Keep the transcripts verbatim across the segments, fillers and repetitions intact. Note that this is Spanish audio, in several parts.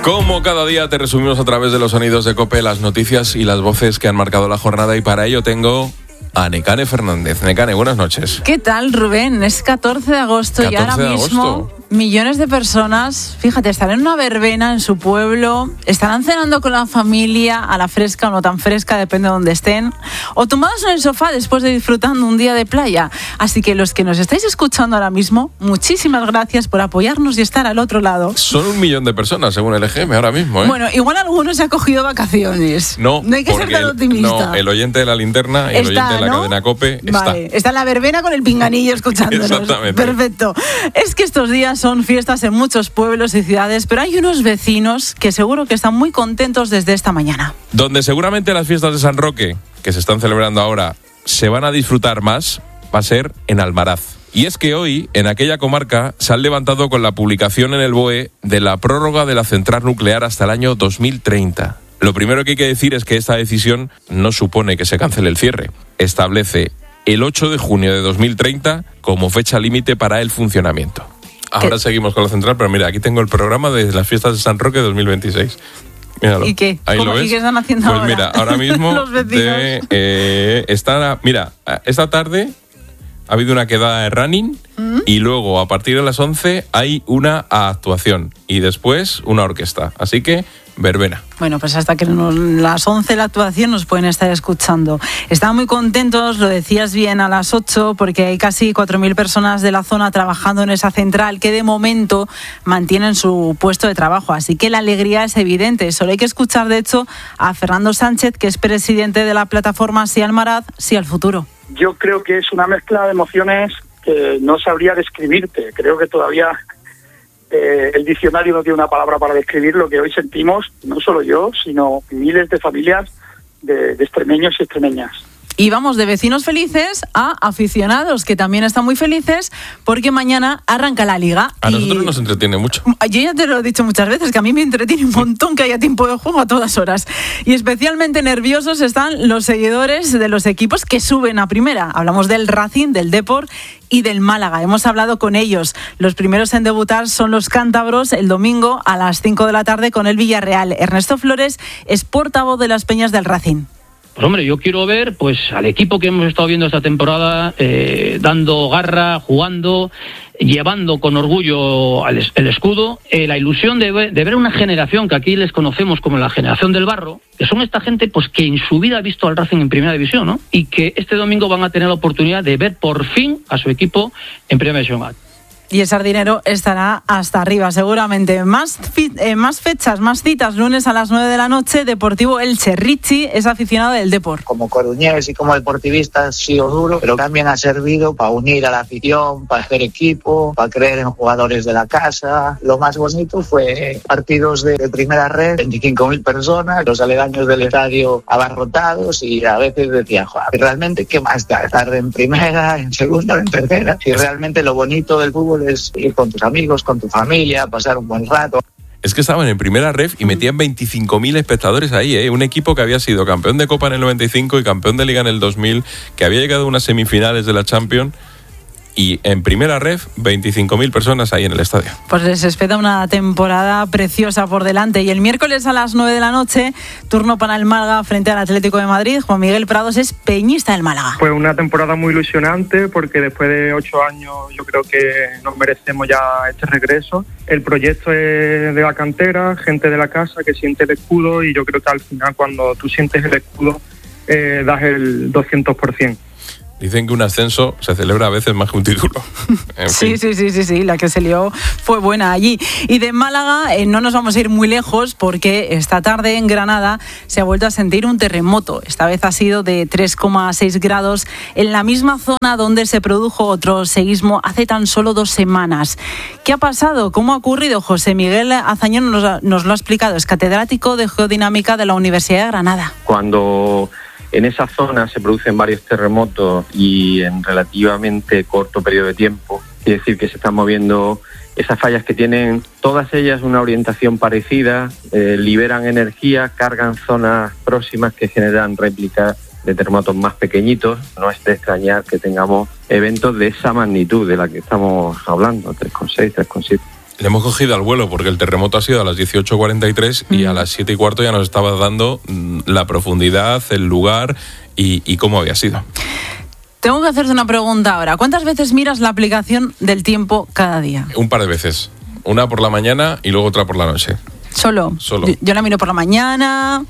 Como cada día te resumimos a través de los sonidos de COPE las noticias y las voces que han marcado la jornada, y para ello tengo a Nekane Fernández. Nekane, buenas noches. ¿Qué tal, Rubén? Es catorce de agosto y ahora mismo millones de personas, fíjate, están en una verbena en su pueblo, estarán cenando con la familia, a la fresca o no tan fresca, depende de donde estén, o tumbados en el sofá después de disfrutando un día de playa. Así que los que nos estáis escuchando ahora mismo, muchísimas gracias por apoyarnos y estar al otro lado. Son un millón de personas, según el E G M, ahora mismo, ¿eh? Bueno, igual alguno se ha cogido vacaciones. No, no hay que ser tan optimista. No, el oyente de la linterna y el está, oyente de la ¿no? cadena COPE está. Vale, está en la verbena con el pinganillo escuchándonos. Exactamente. Perfecto. Es que estos días son fiestas en muchos pueblos y ciudades, pero hay unos vecinos que seguro que están muy contentos desde esta mañana. Donde seguramente las fiestas de San Roque, que se están celebrando ahora, se van a disfrutar más, va a ser en Almaraz. Y es que hoy, en aquella comarca, se han levantado con la publicación en el B O E de la prórroga de la central nuclear hasta el año dos mil treinta. Lo primero que hay que decir es que esta decisión no supone que se cancele el cierre. Establece el ocho de junio de dos mil treinta como fecha límite para el funcionamiento. Ahora ¿Qué? Seguimos con la central, pero mira, aquí tengo el programa de las fiestas de San Roque dos mil veintiséis. Míralo. ¿Y qué? Ahí lo ves. ¿Y qué están haciendo pues ahora? Pues mira, ahora mismo Los vecinos. De, eh, está, mira, esta tarde ha habido una quedada de running ¿Mm? Y luego a partir de las once hay una actuación y después una orquesta. Así que verbena. Bueno, pues hasta que nos, las once la actuación nos pueden estar escuchando. Están muy contentos, lo decías bien, a las ocho, porque hay casi cuatro mil personas de la zona trabajando en esa central que de momento mantienen su puesto de trabajo. Así que la alegría es evidente. Solo hay que escuchar, de hecho, a Fernando Sánchez, que es presidente de la plataforma Sí Almaraz, Sí al Futuro. Yo creo que es una mezcla de emociones que no sabría describirte. Creo que todavía Eh, el diccionario no tiene una palabra para describir lo que hoy sentimos, no solo yo, sino miles de familias de, de extremeños y extremeñas. Y vamos de vecinos felices a aficionados, que también están muy felices porque mañana arranca la Liga. A y nosotros nos entretiene mucho. Yo ya te lo he dicho muchas veces, que a mí me entretiene un montón que haya tiempo de juego a todas horas. Y especialmente nerviosos están los seguidores de los equipos que suben a primera. Hablamos del Racing, del Depor y del Málaga. Hemos hablado con ellos. Los primeros en debutar son los cántabros el domingo a las cinco de la tarde con el Villarreal. Ernesto Flores es portavoz de las Peñas del Racing. Pues hombre, yo quiero ver pues al equipo que hemos estado viendo esta temporada eh, dando garra, jugando, llevando con orgullo el, el escudo, eh, la ilusión de ver, de ver una generación que aquí les conocemos como la generación del barro, que son esta gente pues que en su vida ha visto al Racing en primera división, ¿no? Y que este domingo van a tener la oportunidad de ver por fin a su equipo en primera división A. Y ese dinero estará hasta arriba, seguramente. Más, fi- eh, más fechas, más citas. Lunes a las nueve de la noche, Deportivo Elche. Richie es aficionado del Depor. Como coruñés y como deportivista ha sido duro, pero también ha servido para unir a la afición, para hacer equipo, para creer en jugadores de la casa. Lo más bonito fue partidos de, de primera red, veinticinco mil personas, los aledaños del estadio abarrotados, y a veces decía, joder, realmente qué más da estar en primera, en segunda, en tercera. Si realmente lo bonito del fútbol es ir con tus amigos, con tu familia, pasar un buen rato. Es que estaban en primera ref y metían veinticinco mil espectadores ahí, ¿eh? Un equipo que había sido campeón de Copa en el noventa y cinco y campeón de Liga en el dos mil, que había llegado a unas semifinales de la Champions, y en primera ref, veinticinco mil personas ahí en el estadio. Pues les espera una temporada preciosa por delante. Y el miércoles a las nueve de la noche, turno para el Málaga frente al Atlético de Madrid. Juan Miguel Prados es peñista del Málaga. Fue una temporada muy ilusionante porque después de ocho años yo creo que nos merecemos ya este regreso. El proyecto es de la cantera, gente de la casa que siente el escudo, y yo creo que al final cuando tú sientes el escudo eh, das el doscientos por ciento. Dicen que un ascenso se celebra a veces más que un título. En sí, fin. sí, sí, sí, sí, la que se lió fue buena allí. Y de Málaga eh, no nos vamos a ir muy lejos porque esta tarde en Granada se ha vuelto a sentir un terremoto. Esta vez ha sido de tres coma seis grados en la misma zona donde se produjo otro seísmo hace tan solo dos semanas. ¿Qué ha pasado? ¿Cómo ha ocurrido? José Miguel Azañón nos, nos lo ha explicado. Es catedrático de Geodinámica de la Universidad de Granada. Cuando en esa zona se producen varios terremotos y en relativamente corto periodo de tiempo, quiere decir que se están moviendo esas fallas que tienen todas ellas una orientación parecida, eh, liberan energía, cargan zonas próximas que generan réplicas de terremotos más pequeñitos. No es de extrañar que tengamos eventos de esa magnitud de la que estamos hablando, tres coma seis, tres coma siete. Le hemos cogido al vuelo porque el terremoto ha sido a las dieciocho cuarenta y tres mm. y a las siete y cuarto ya nos estaba dando la profundidad, el lugar y, y cómo había sido. Tengo que hacerte una pregunta ahora. ¿Cuántas veces miras la aplicación del tiempo cada día? Un par de veces. Una por la mañana y luego otra por la noche. ¿Solo? Solo. Yo, yo la miro por la mañana,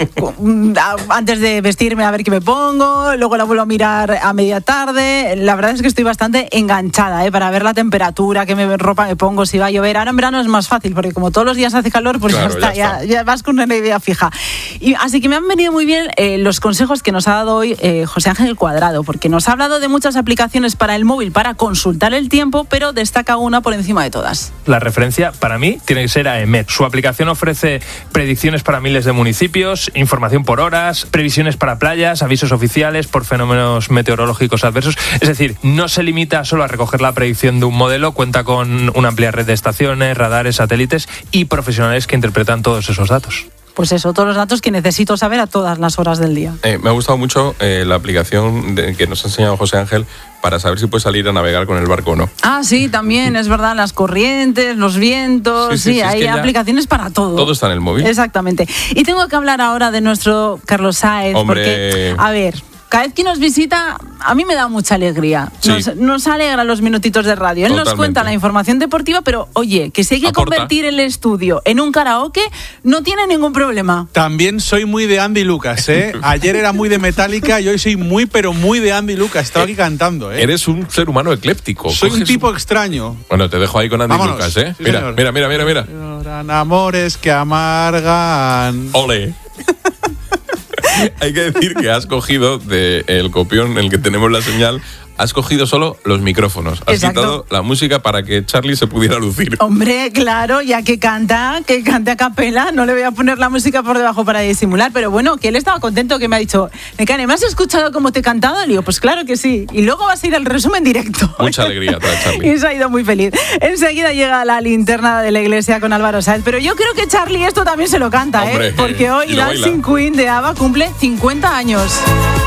antes de vestirme a ver qué me pongo, luego la vuelvo a mirar a media tarde. La verdad es que estoy bastante enganchada, ¿eh? Para ver la temperatura, qué me, ropa me pongo, si va a llover. Ahora en verano es más fácil, porque como todos los días hace calor, pues claro, ya, está, ya, está. Ya, ya vas con una idea fija. Y, así que me han venido muy bien eh, los consejos que nos ha dado hoy eh, José Ángel Cuadrado, porque nos ha hablado de muchas aplicaciones para el móvil para consultar el tiempo, pero destaca una por encima de todas. La referencia, para mí, tiene que ser AEMET. Su aplicación ofrece predicciones para miles de municipios, información por horas, previsiones para playas, avisos oficiales por fenómenos meteorológicos adversos. Es decir, no se limita solo a recoger la predicción de un modelo, cuenta con una amplia red de estaciones, radares, satélites y profesionales que interpretan todos esos datos. Pues eso, todos los datos que necesito saber a todas las horas del día. Eh, me ha gustado mucho eh, la aplicación de, que nos ha enseñado José Ángel para saber si puedes salir a navegar con el barco o no. Ah, sí, también, es verdad, las corrientes, los vientos, sí, sí, sí, sí hay es que aplicaciones para todo. Todo está en el móvil. Exactamente. Y tengo que hablar ahora de nuestro Carlos Sáez, Hombre. porque, a ver... Cada vez que nos visita, a mí me da mucha alegría. Sí. Nos, nos alegra los minutitos de radio. Él Totalmente. Nos cuenta la información deportiva, pero oye, que si hay que Aporta. convertir el estudio en un karaoke, no tiene ningún problema. También soy muy de Andy Lucas, ¿eh? Ayer era muy de Metallica y hoy soy muy, pero muy de Andy Lucas. Estaba aquí cantando, ¿eh? Eres un ser humano ecléptico. Soy Coges un tipo un... extraño. Bueno, te dejo ahí con Andy Vámonos. Lucas, ¿eh? Sí, mira, señor. mira, mira, mira, mira. Lloran amores que amargan. Ole. Hay que decir que has cogido del copión en el que tenemos la señal, has cogido solo los micrófonos. Has Exacto. quitado la música para que Charlie se pudiera lucir. Hombre, claro, ya que canta, que cante a capela, no le voy a poner la música por debajo para disimular, pero bueno, que él estaba contento, que me ha dicho, Necane, ¿me has escuchado cómo te he cantado? Le digo, pues claro que sí, y luego vas a ir al resumen directo. Mucha alegría trae Charlie. Y se ha ido muy feliz. Enseguida llega la linterna de la iglesia con Álvaro Sáez, pero yo creo que Charlie esto también se lo canta, Hombre, ¿eh? Porque hoy y lo Dancing baila. Queen de ABBA cumple cincuenta años.